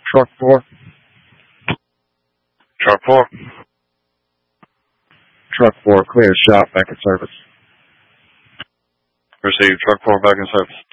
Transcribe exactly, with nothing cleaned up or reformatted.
Truck four. Truck four. Truck four, clear shop, back in service. Received. Truck four back in service.